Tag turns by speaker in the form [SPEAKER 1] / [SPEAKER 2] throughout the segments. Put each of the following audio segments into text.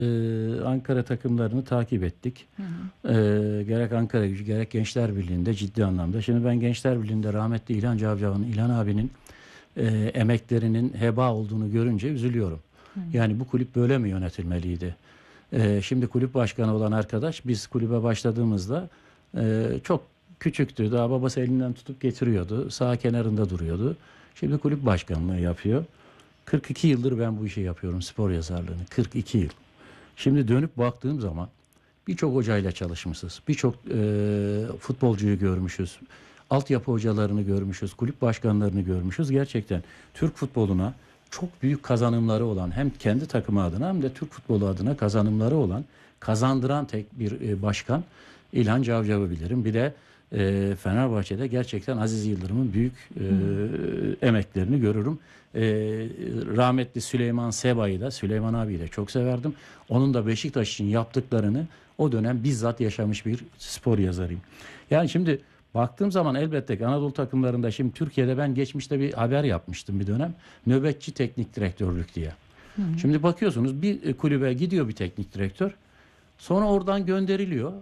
[SPEAKER 1] Ankara takımlarını takip ettik.
[SPEAKER 2] Hı hı.
[SPEAKER 1] Gerek Ankara Gücü gerek Gençler Birliği'nde ciddi anlamda. Şimdi ben Gençler Birliği'nde rahmetli İlhan Cavcav'ın, İlhan abinin emeklerinin heba olduğunu görünce üzülüyorum.
[SPEAKER 2] Hı hı.
[SPEAKER 1] Yani bu kulüp böyle mi yönetilmeliydi? Şimdi kulüp başkanı olan arkadaş biz kulübe başladığımızda çok küçüktü. Daha babası elinden tutup getiriyordu. Sağ kenarında duruyordu. Şimdi kulüp başkanlığı yapıyor. 42 yıldır ben bu işi yapıyorum, spor yazarlığını. 42 yıl. Şimdi dönüp baktığım zaman birçok hocayla çalışmışız. Birçok futbolcuyu görmüşüz. Altyapı hocalarını görmüşüz. Kulüp başkanlarını görmüşüz. Gerçekten Türk futboluna çok büyük kazanımları olan, hem kendi takımı adına hem de Türk futbolu adına kazanımları olan, kazandıran tek bir başkan İlhan Cavcav'ı bilirim. Bir de Fenerbahçe'de gerçekten Aziz Yıldırım'ın büyük emeklerini görürüm. Rahmetli Süleyman Seba'yı da, Süleyman abiyi de çok severdim. Onun da Beşiktaş için yaptıklarını o dönem bizzat yaşamış bir spor yazarıyım. Yani şimdi baktığım zaman elbette ki Anadolu takımlarında, şimdi Türkiye'de ben geçmişte bir haber yapmıştım bir dönem. Nöbetçi teknik direktörlük diye.
[SPEAKER 2] Hı hı.
[SPEAKER 1] Şimdi bakıyorsunuz bir kulübe gidiyor bir teknik direktör. Sonra oradan gönderiliyor.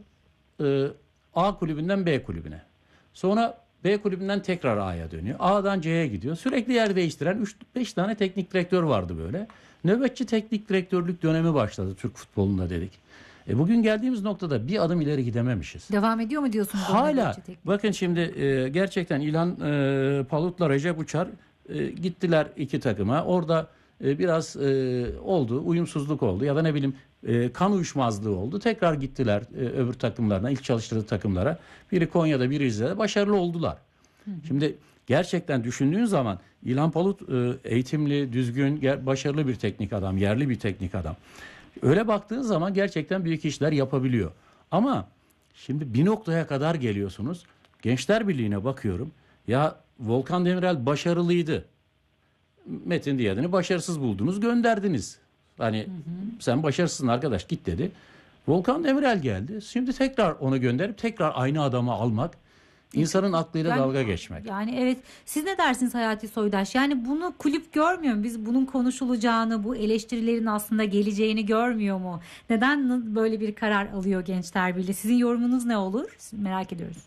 [SPEAKER 1] A kulübünden B kulübüne. Sonra B kulübünden tekrar A'ya dönüyor. A'dan C'ye gidiyor. Sürekli yer değiştiren 3-5 tane teknik direktör vardı böyle. Nöbetçi teknik direktörlük dönemi başladı Türk futbolunda dedik. Bugün geldiğimiz noktada bir adım ileri gidememişiz.
[SPEAKER 2] Devam ediyor mu diyorsunuz?
[SPEAKER 1] Hala bakın şimdi gerçekten İlhan Palut'la Recep Uçar gittiler iki takıma. Orada biraz oldu, uyumsuzluk oldu ya da ne bileyim kan uyuşmazlığı oldu. Tekrar gittiler öbür takımlarına, ilk çalıştırdığı takımlara. Biri Konya'da, biri Rize'de başarılı oldular. Hı hı. Şimdi gerçekten düşündüğün zaman İlhan Palut eğitimli, düzgün, başarılı bir teknik adam, yerli bir teknik adam. Öyle baktığın zaman gerçekten büyük işler yapabiliyor. Ama şimdi bir noktaya kadar geliyorsunuz. Gençler Birliği'ne bakıyorum. Ya Volkan Demirel başarılıydı. Metin Diyadin'i başarısız buldunuz, gönderdiniz. Hani sen başarısızsın arkadaş, git dedi. Volkan Demirel geldi. Şimdi tekrar onu gönderip tekrar aynı adamı almak, insanın aklıyla dalga geçmek.
[SPEAKER 2] Yani evet, siz ne dersiniz Hayati Soydaş? Yani bunu kulüp görmüyor mu? Biz bunun konuşulacağını, bu eleştirilerin aslında geleceğini görmüyor mu? Neden böyle bir karar alıyor Gençler Birliği? Sizin yorumunuz ne olur? Merak ediyoruz.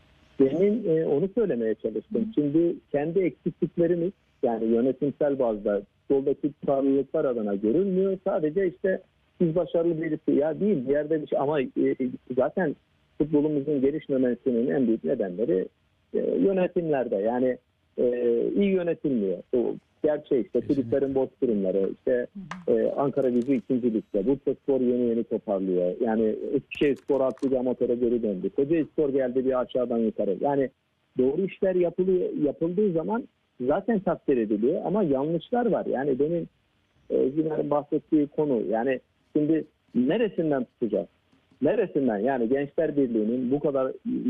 [SPEAKER 3] Benim onu söylemeye çalıştım. Şimdi kendi eksikliklerimiz, yani yönetimsel bazda soldaki tutarlılıklar adına görülmüyor. Sadece işte biz başarılı birisi ya değil, bir yerde bir şey, ama zaten futbolumuzun gelişmemesinin en büyük nedenleri yönetimlerde. Yani iyi yönetilmiyor. O gerçeği işte kulüplerin boş durumları, işte Ankara Gücü 2. Lig'de, Bursa Spor yeni toparlıyor. Yani Eskişehir Spor artık amatöre geri döndü. Kocaeli Spor geldi bir aşağıdan yukarı. Yani doğru işler yapıldığı zaman zaten takdir ediliyor, ama yanlışlar var. Yani benim Güner'in bahsettiği konu, yani şimdi neresinden tutacağız? Neresinden? Yani Gençler Birliği'nin bu kadar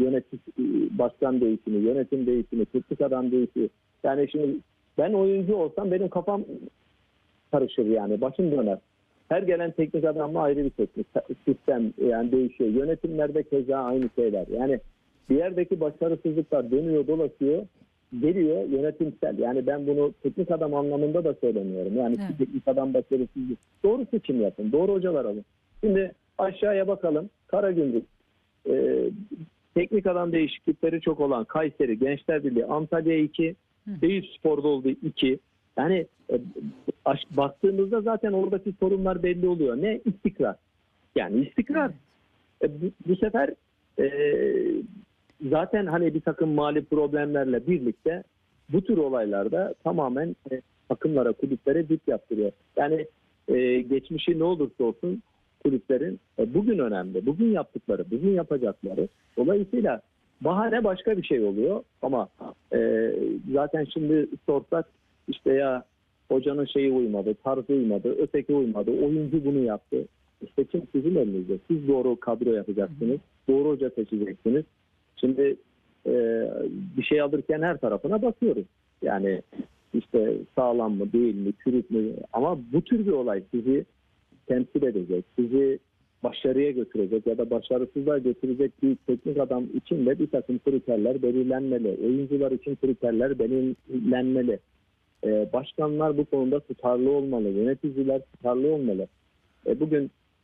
[SPEAKER 3] başkan değişimi, yönetim değişimi, teknik adam değişimi. Yani şimdi ben oyuncu olsam benim kafam karışır, yani başım döner. Her gelen teknik adamla ayrı bir teknik sistem yani değişiyor. Yönetimlerde keza aynı şeyler. Yani bir yerdeki başarısızlıklar dönüyor dolaşıyor, geliyor yönetimsel. Yani ben bunu teknik adam anlamında da söylemiyorum. Yani evet, teknik adam başarısızlık. Doğru seçim yapın, doğru hocalar alın. Şimdi aşağıya bakalım. Karagümrük, teknik adam değişiklikleri çok olan Kayseri, Gençler Birliği, Antalya 2, Eyüpspor'da oldu 2. Yani baktığımızda zaten oradaki sorunlar belli oluyor. Ne? İstikrar. Yani istikrar. Bu sefer zaten hani bir takım mali problemlerle birlikte bu tür olaylarda tamamen takımlara, kulüplere dip yaptırıyor. Yani geçmişi ne olursa olsun kulüplerin bugün önemli. Bugün yaptıkları, bugün yapacakları. Dolayısıyla bahane başka bir şey oluyor, ama zaten şimdi sorsak işte ya hocanın şeyi uymadı, tarzı uymadı, öteki uymadı, oyuncu bunu yaptı. İşte kim sizin elinizde? Siz doğru kadro yapacaksınız, doğru hoca seçeceksiniz. Şimdi bir şey alırken her tarafına bakıyoruz. Yani işte sağlam mı, değil mi, çürük mü? Ama bu tür bir olay sizi temsil edecek, sizi başarıya götürecek ya da başarısızlığa götürecek bir teknik adam için de bir takım kriterler belirlenmeli. Oyuncular için kriterler belirlenmeli. Başkanlar bu konuda tutarlı olmalı. Yöneticiler tutarlı olmalı. Bugün